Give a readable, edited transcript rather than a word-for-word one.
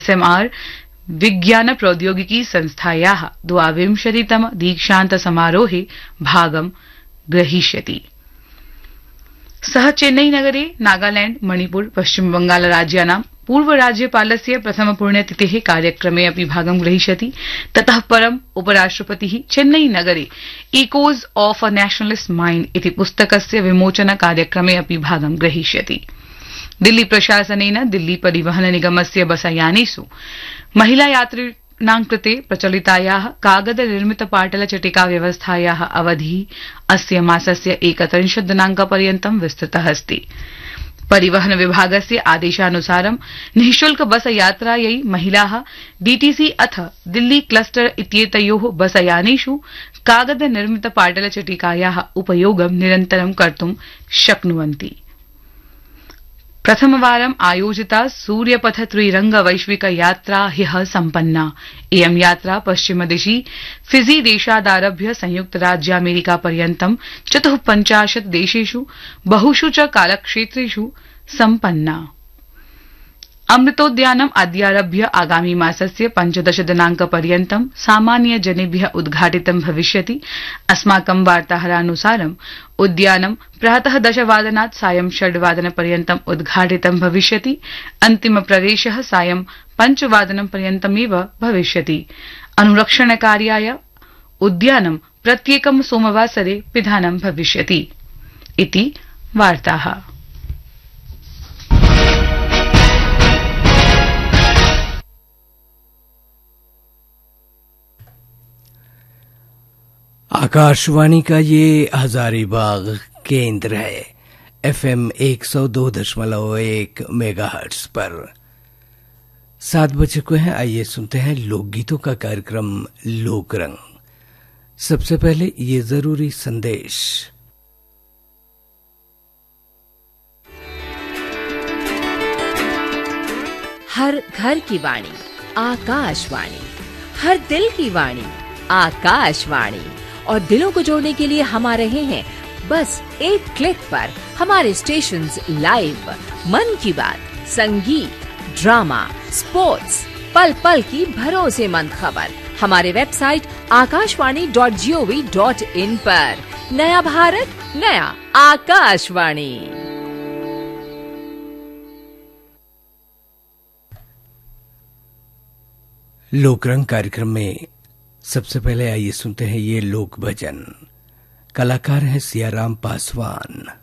SMR विज्ञान प्रौद्योगिकी संस्थायाः 22तम दीक्षान्त समारोहे भागं ग्रहीष्यति। सः चेन्नई नगरे नागालैंड, मणिपुर, पश्चिम बंगाल राज्यानां पूर्व राज्यपालस्य प्रथम पुण्यतिथेः कार्यक्रमे अपि भागं ग्रहीष्यति। ततः परं उपराष्ट्रपतिः चेन्नई नगरे echoes of a nationalist mind इति पुस्तकस्य विमोचन कार्यक्रमे अपि भागं ग्रहीष्यति। दिल्ली प्रशासनेन दिल्ली परिवहन निगमस्य बसयानेषु महिला यात्रिणां कृते प्रचलितायाः कागद निर्मित पाटल चटिका व्यवस्थायाः अवधिः अस्य मासस्य 31 दिनांकपर्यन्तं विस्तृतः अस्ति। परिवहन विभागस्य आदेशानुसारं निःशुल्क बस यात्रायै महिलाः डीटीसी अथ दिल्ली क्लस्टर इत्येतयोः बसयानेषु कागद निर्मित पाटल चटिकायाः उपयोगं निरन्तरं कर्तुं शक्नुवन्ति। प्रथमवारं आयोजिता सूर्यपथ त्रिरंग वैश्विक यात्रा ह्यः सम्पन्ना। इयं यात्रा पश्चिमदिशि फिजी देशादारभ्य संयुक्त राज्यामेरिका पर्यन्तं 54 देशेषु बहुषु च कालक्षेत्रेषु सम्पन्ना। अमृतोद्यानम् अद्यारभ्य आगामी मासस्य 15 दिनांकपर्यन्तं सामान्य जनेभ्यः उद्घाटितं भविष्यति। अस्माकं वार्ताहरानुसारम् उद्यानं प्रातः 10 वादनात् सायं 6 वादनपर्यन्तम् उद्घाटितं भविष्यति। अन्तिम प्रवेशः सायं 5 वादनपर्यन्तमेव भविष्यति। अनुरक्षणकार्याय उद्यानं प्रत्येकं सोमवासरे पिधानं भविष्यति इति वार्ताः। आकाशवाणी का ये हजारीबाग केंद्र है। FM 102.1 मेगाहर्ट्ज पर 7 बजे को है। आइए सुनते हैं लोकगीतों का कार्यक्रम लोकरंग। सबसे पहले ये जरूरी संदेश। हर घर की वाणी आकाशवाणी, हर दिल की वाणी आकाशवाणी, और दिलों को जोड़ने के लिए हम आ रहे हैं बस एक क्लिक पर। हमारे स्टेशंस लाइव, मन की बात, संगीत, ड्रामा, स्पोर्ट्स, पल पल की भरोसेमंद खबर हमारे वेबसाइट akashwani.gov.in पर। नया भारत, नया आकाशवाणी। लोकरंग कार्यक्रम में सबसे पहले आइए सुनते हैं ये लोक भजन। कलाकार हैं सियाराम पासवान।